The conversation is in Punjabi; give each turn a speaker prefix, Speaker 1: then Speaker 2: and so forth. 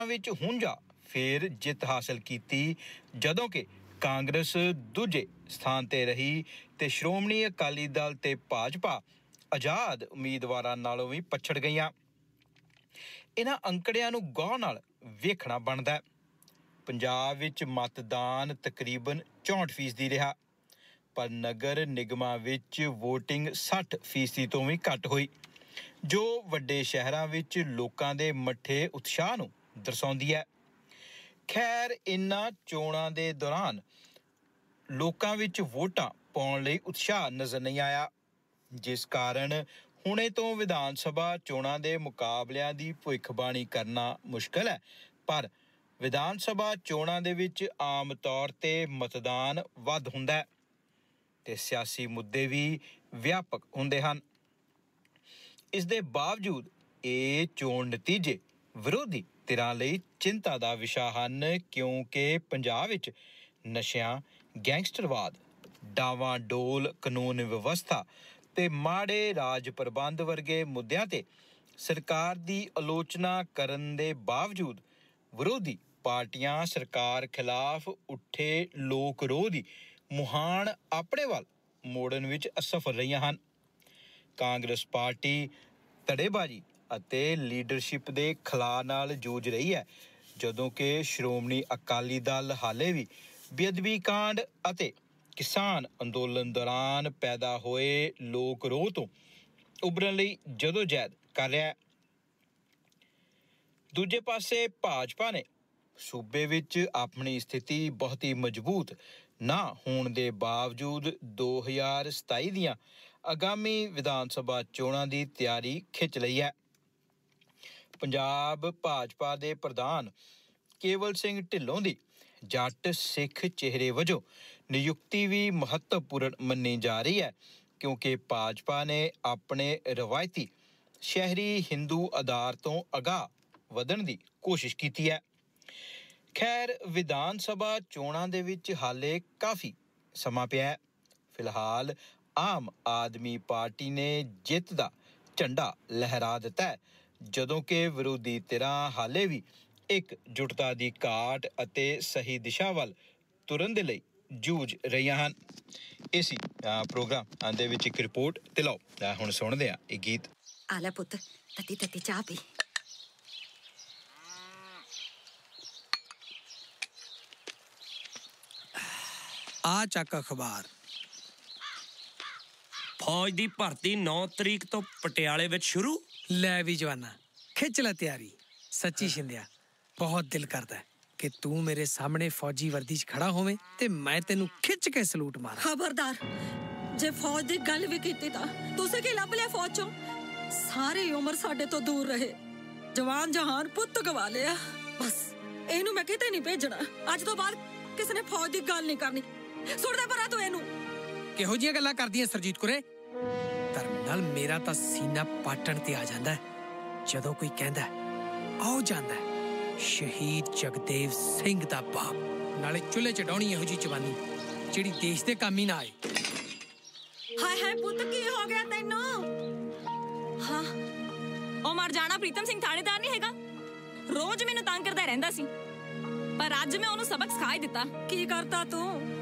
Speaker 1: ਵਿੱਚ ਹੁੰਜਾ ਫਿਰ ਜਿੱਤ ਹਾਸਲ ਕੀਤੀ ਜਦੋਂ ਕਿ ਕਾਂਗਰਸ ਦੂਜੇ ਸਥਾਨ ਤੇ ਰਹੀ ਤੇ ਸ਼੍ਰੋਮਣੀ ਅਕਾਲੀ ਦਲ ਤੇ ਭਾਜਪਾ ਆਜ਼ਾਦ ਉਮੀਦਵਾਰਾਂ ਨਾਲੋਂ ਵੀ ਪਛੜ ਗਈਆਂ। ਇਹਨਾਂ ਅੰਕੜਿਆਂ ਨੂੰ ਗੌਰ ਨਾਲ ਵੇਖਣਾ ਬਣਦਾ। ਪੰਜਾਬ ਵਿੱਚ ਮਤਦਾਨ ਤਕਰੀਬਨ 64% ਰਿਹਾ, ਪਰ ਨਗਰ ਨਿਗਮਾਂ ਵਿੱਚ ਵੋਟਿੰਗ 60% ਤੋਂ ਵੀ ਘੱਟ ਹੋਈ, ਜੋ ਵੱਡੇ ਸ਼ਹਿਰਾਂ ਵਿੱਚ ਲੋਕਾਂ ਦੇ ਮੱਠੇ ਉਤਸ਼ਾਹ ਨੂੰ ਦਰਸਾਉਂਦੀ ਹੈ। ਖੈਰ, ਇਹਨਾਂ ਚੋਣਾਂ ਦੇ ਦੌਰਾਨ ਲੋਕਾਂ ਵਿੱਚ ਵੋਟਾਂ ਪਾਉਣ ਲਈ ਉਤਸ਼ਾਹ ਨਜ਼ਰ ਨਹੀਂ ਆਇਆ, ਜਿਸ ਕਾਰਨ ਹੁਣੇ ਤੋਂ ਵਿਧਾਨ ਸਭਾ ਚੋਣਾਂ ਦੇ ਮੁਕਾਬਲਿਆਂ ਦੀ ਭਵਿੱਖਬਾਣੀ ਕਰਨਾ ਮੁਸ਼ਕਲ ਹੈ। ਪਰ ਵਿਧਾਨ ਸਭਾ ਚੋਣਾਂ ਦੇ ਵਿੱਚ ਆਮ ਤੌਰ 'ਤੇ ਮਤਦਾਨ ਵੱਧ ਹੁੰਦਾ ਹੈ ਤੇ ਸਿਆਸੀ ਮੁੱਦੇ ਵੀ ਵਿਆਪਕ ਹੁੰਦੇ ਹਨ। ਇਸ ਦੇ ਬਾਵਜੂਦ ਇਹ ਚੋਣ ਨਤੀਜੇ ਵਿਰੋਧੀ ਧਿਰਾਂ ਲਈ ਚਿੰਤਾ ਦਾ ਵਿਸ਼ਾ ਹਨ, ਕਿਉਂਕਿ ਪੰਜਾਬ ਵਿੱਚ ਨਸ਼ਿਆਂ, ਗੈਂਗਸਟਰਵਾਦ, ਡਾਵਾਂਡੋਲ ਕਾਨੂੰਨ ਵਿਵਸਥਾ ਤੇ ਮਾੜੇ ਰਾਜ ਪ੍ਰਬੰਧ ਵਰਗੇ ਮੁੱਦਿਆਂ ਤੇ ਸਰਕਾਰ ਦੀ ਆਲੋਚਨਾ ਕਰਨ ਦੇ ਬਾਵਜੂਦ ਵਿਰੋਧੀ ਪਾਰਟੀਆਂ ਸਰਕਾਰ ਖਿਲਾਫ ਉੱਠੇ ਲੋਕ ਰੋਹ ਦੀ ਮੁਹਾਨ ਆਪਣੇ ਵੱਲ ਮੋੜਨ ਵਿੱਚ ਅਸਫਲ ਰਹੀਆਂ ਹਨ। ਕਾਂਗਰਸ ਪਾਰਟੀ ਧੜੇਬਾਜ਼ੀ ਅਤੇ ਲੀਡਰਸ਼ਿਪ ਦੇ ਖਲਾਅ ਨਾਲ ਜੂਝ ਰਹੀ ਹੈ, ਜਦੋਂ ਕਿ ਸ਼੍ਰੋਮਣੀ ਅਕਾਲੀ ਦਲ ਹਾਲੇ ਵੀ ਬੇਅਦਬੀ ਕਾਂਡ ਅਤੇ ਕਿਸਾਨ ਅੰਦੋਲਨ ਦੌਰਾਨ ਪੈਦਾ ਹੋਏ ਲੋਕ ਰੋਹ ਤੋਂ ਉਭਰਨ ਲਈ ਜਦੋਜਹਿਦ ਕਰ ਰਿਹਾ ਹੈ। ਦੂਜੇ ਪਾਸੇ ਭਾਜਪਾ ਨੇ ਸੂਬੇ ਵਿੱਚ ਆਪਣੀ ਸਥਿਤੀ ਬਹੁਤੀ ਮਜ਼ਬੂਤ ਨਾ ਹੋਣ ਦੇ ਬਾਵਜੂਦ 2027 ਦੀਆਂ ਆਗਾਮੀ ਵਿਧਾਨ ਸਭਾ ਚੋਣਾਂ ਦੀ ਤਿਆਰੀ ਖਿੱਚ ਲਈ ਹੈ। ਪੰਜਾਬ ਭਾਜਪਾ ਦੇ ਪ੍ਰਧਾਨ ਕੇਵਲ ਸਿੰਘ ਢਿੱਲੋਂ ਦੀ ਜੱਟ ਸਿੱਖ ਚਿਹਰੇ ਵਜੋਂ ਨਿਯੁਕਤੀ ਵੀ ਮਹੱਤਵਪੂਰਨ ਮੰਨੀ ਜਾ ਰਹੀ ਹੈ, ਕਿਉਂਕਿ ਭਾਜਪਾ ਨੇ ਆਪਣੇ ਰਵਾਇਤੀ ਸ਼ਹਿਰੀ ਹਿੰਦੂ ਆਧਾਰ ਤੋਂ ਅਗਾਂਹ ਵਧਣ ਦੀ ਕੋਸ਼ਿਸ਼ ਕੀਤੀ ਹੈ। ਖੈਰ, ਵਿਧਾਨ ਸਭਾ ਚੋਣਾਂ ਦੇ ਵਿੱਚ ਹਾਲੇ ਕਾਫੀ ਸਮਾਂ ਪਿਆ ਹੈ। ਫਿਲਹਾਲ ਆਮ ਆਦਮੀ ਪਾਰਟੀ ਨੇ ਜਿੱਤ ਦਾ ਝੰਡਾ ਲਹਿਰਾ ਦਿੱਤਾ ਹੈ, ਜਦੋਂ ਕਿ ਵਿਰੋਧੀ ਧਿਰਾਂ ਹਾਲੇ ਵੀ ਇਕਜੁੱਟਤਾ ਦੀ ਘਾਟ ਅਤੇ ਸਹੀ ਦਿਸ਼ਾ ਵੱਲ ਤੁਰਨ ਦੇ ਲਈ ਜੂਝ ਰਹੀਆਂ ਹਨ। ਇਸੀ ਪ੍ਰੋਗਰਾਮ ਦੇ ਵਿੱਚ ਇੱਕ ਰਿਪੋਰਟ ਤੇ ਲਓ ਹੁਣ ਸੁਣਦੇ ਹਾਂ ਇਹ ਗੀਤ।
Speaker 2: ਆ ਲੈ ਪੁੱਤ, ਤੱਤੀ ਤੱਤੀ ਚਾਹ ਪੀ।
Speaker 3: ਆ ਚੱਕ ਅਖਬਾਰ।
Speaker 4: ਫੌਜ ਦੀ ਭਰਤੀ 9 ਤਰੀਕ ਤੋਂ ਪਟਿਆਲੇ ਵਿੱਚ ਸ਼ੁਰੂ।
Speaker 3: ਲੈ ਵੀ ਜਵਾਨਾ, ਖਿੱਚ ਲੈ ਤਿਆਰੀ। ਸੱਚੀ ਸ਼ਿੰਦਿਆ, ਬਹੁਤ ਦਿਲ ਕਰਦਾ ਹੈ ਕਿ ਤੂੰ ਮੇਰੇ ਸਾਹਮਣੇ ਫੌਜੀ ਵਰਦੀ 'ਚ ਖੜਾ ਹੋਵੇਂ ਤੇ ਮੈਂ ਤੈਨੂੰ ਖਿੱਚ ਕੇ ਸਲੂਟ ਮਾਰਾਂ।
Speaker 2: ਖਬਰਦਾਰ, ਜੇ ਫੌਜ ਦੀ ਗੱਲ ਵੀ ਕੀਤੀ ਤਾਂ ਤੁਸੀਂ ਕੀ ਲੱਭ ਲਿਆ ਫੌਜ 'ਚੋਂ? ਸਾਰੀ ਉਮਰ ਸਾਡੇ ਤੋਂ ਦੂਰ ਰਹੇ, ਜਵਾਨ ਜਹਾਨ ਪੁੱਤ ਗਵਾ ਲਿਆ। ਬਸ ਇਹਨੂੰ ਮੈਂ ਕਿਤੇ ਨਹੀਂ ਭੇਜਣਾ। ਅੱਜ ਤੋਂ ਬਾਅਦ ਕਿਸੇ ਨੇ ਫੌਜ ਦੀ ਗੱਲ ਨਹੀਂ ਕਰਨੀ। ਸੁਣਦਾ ਪਰਾ ਤੂੰ ਇਹਨੂੰ।
Speaker 3: ਕਿਹੋ ਜਿਹੀਆਂ ਗੱਲਾਂ ਕਰਦੀਆਂ ਸਰਜੀਤ ਕੁਰੇ? ਧਰਮ ਨਾਲ ਮੇਰਾ ਤਾਂ ਸੀਨਾ ਪਾਟਣ ਤੇ ਆ ਜਾਂਦਾ ਜਦੋਂ ਕੋਈ ਕਹਿੰਦਾ ਆਓ ਜਾਂਦਾ ਸ਼ਹੀਦ ਜਗਦੇਵ ਸਿੰਘ ਦਾ ਬਾਪ। ਨਾਲੇ ਚੁੱਲ੍ਹੇ ਚੜਾਉਣੀ ਇਹੋ ਜਿਹੀ ਜਵਾਨੀ ਜਿਹੜੀ ਦੇਸ਼ ਦੇ ਕੰਮ ਹੀ ਨਾ ਆਏ।
Speaker 2: ਹਾਏ ਹਾਏ ਪੁੱਤ, ਕੀ ਹੋ ਗਿਆ ਤੈਨੂੰ? ਹਾਂ,
Speaker 5: ਉਹ ਮਰ ਜਾਣਾ ਪ੍ਰੀਤਮ ਸਿੰਘ ਥਾਣੇਦਾਰ ਨਹੀਂ ਹੈਗਾ, ਰੋਜ਼ ਮੈਨੂੰ ਤੰਗ ਕਰਦਾ ਰਹਿੰਦਾ ਸੀ, ਪਰ ਅੱਜ ਮੈਂ ਉਹਨੂੰ ਸਬਕ ਸਿਖਾ ਹੀ ਦਿੱਤਾ।
Speaker 2: ਕੀ ਕਰਤਾ ਤੂੰ?